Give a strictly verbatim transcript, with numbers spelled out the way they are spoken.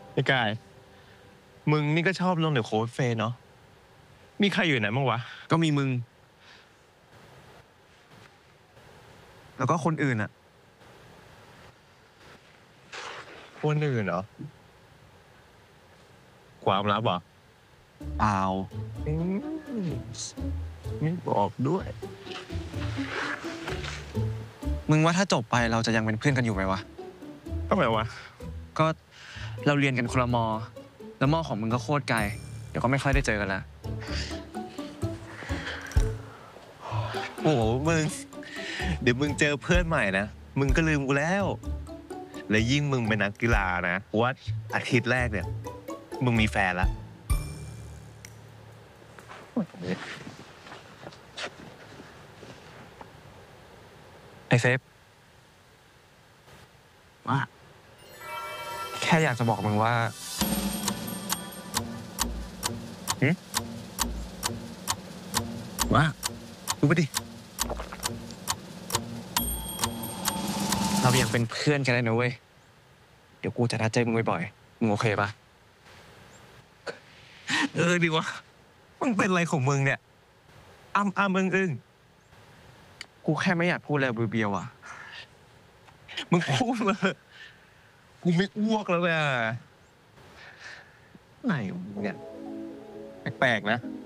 ไอ้กายมึงนี่ก็ชอบลงเดี๋ยวโค้ดเฟย์เนาะมีใครอยู่ไหนบ้างวะก็มีมึง แล้วก็คนอื่นอะคนอื่นเหรอความลับเหรอเปล่าอืมไม่บอกด้วยมึงว่าถ้าจบไปเราจะยังเป็นเพื่อนกันอยู่ไหมวะทำไมวะก็เราเรียนกันคนละมอ แล้วมอของมึงก็โคตรไกล เดี๋ยวก็ไม่ค่อยได้เจอกันละโอ้โหมึงเดี๋ยวมึงเจอเพื่อนใหม่นะมึงก็ลืมกูแล้วและยิ่งมึงเป็นนักกีฬานะว่าอาทิตย์แรกเนี่ยมึงมีแฟนละไอเซฟว่าแค่อยากจะบอกมึงว่าว่าดูไปดิ เรายังเป็นเพื่อนกันได้นะเว้ย เดี๋ยวกูจะนัดเจอมึงบ่อยๆมึงโอเคปะเออดีวะมึงเป็นอะไรของมึงเนี่ยอ้ำอ้ำอึ้งอึ้งกูแค่ไม่อยากพูดอะไรเบียวๆอ่ะมึงพูดมาเถอะกูไม่อ้วกแล้วเลยอะไหนของมึงเนี่ยแปลกๆนะ